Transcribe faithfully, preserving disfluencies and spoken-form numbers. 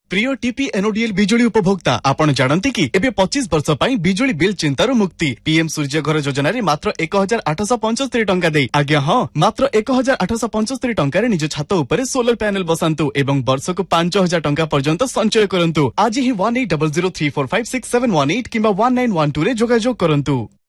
प्रिय टीपी एनओडीएल बिजुली उपभोक्ता आपण जानती कि एबे पच्चीस वर्ष पाई बिजुली बिल चिंतार मुक्ति पीएम सूर्य घर योजना रे मात्र एक हजार आठश पंचस्तरी टंका दे आज्ञा हाँ मात्र एक हजार आठश पंचस्तरी टंका रे निज छात उपरे सोलर पैनल बसांतु एवं वर्ष को पांच हजार टंका पर्यंत संचय करंतु आज ही one eight double zero three four five six seven one eight किंबा वन नाइन वन टू रे जोगाजोग करंतु।